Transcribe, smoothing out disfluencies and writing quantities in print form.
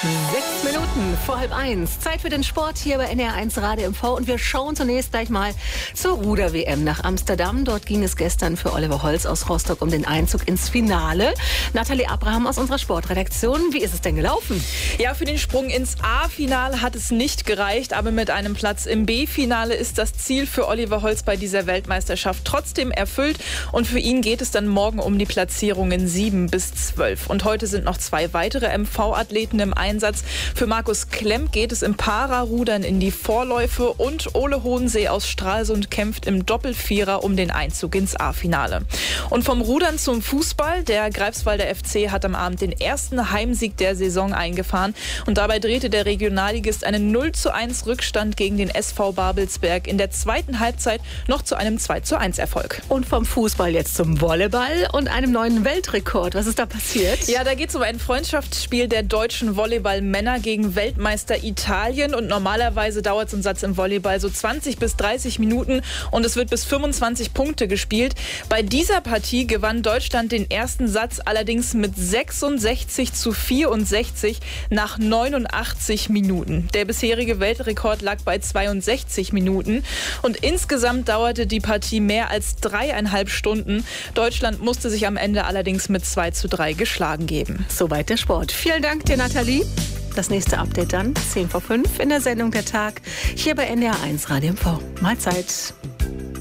6 Minuten vor 12:30. Zeit für den Sport hier bei NDR1 Radio MV. Und wir schauen zunächst gleich mal zur Ruder-WM nach Amsterdam. Dort ging es gestern für Oliver Holz aus Rostock um den Einzug ins Finale. Nathalie Abraham aus unserer Sportredaktion. Wie ist es denn gelaufen? Ja, für den Sprung ins A-Finale hat es nicht gereicht. Aber mit einem Platz im B-Finale ist das Ziel für Oliver Holz bei dieser Weltmeisterschaft trotzdem erfüllt. Und für ihn geht es dann morgen um die Platzierungen 7 bis 12. Und heute sind noch 2 weitere MV-Athleten im Einsatz. Für Markus Klemm geht es im Pararudern in die Vorläufe und Ole Hohensee aus Stralsund kämpft im Doppelvierer um den Einzug ins A-Finale. Und vom Rudern zum Fußball. Der Greifswalder FC hat am Abend den ersten Heimsieg der Saison eingefahren und dabei drehte der Regionalligist einen 0:1 Rückstand gegen den SV Babelsberg in der zweiten Halbzeit noch zu einem 2:1 Erfolg. Und vom Fußball jetzt zum Volleyball und einem neuen Weltrekord. Was ist da passiert? Ja, da geht es um ein Freundschaftsspiel der deutschen Volleyball-Männer gegen Weltmeister Italien. Und normalerweise dauert so ein Satz im Volleyball so 20 bis 30 Minuten und es wird bis 25 Punkte gespielt. Bei dieser Partie gewann Deutschland den ersten Satz allerdings mit 66:64 nach 89 Minuten. Der bisherige Weltrekord lag bei 62 Minuten. Und insgesamt dauerte die Partie mehr als 3,5 Stunden. Deutschland musste sich am Ende allerdings mit 2:3 geschlagen geben. Soweit der Sport. Vielen Dank dir, Nathalie. Das nächste Update dann 10 vor 5 in der Sendung Der Tag hier bei NDR1 Radio MV. Mahlzeit.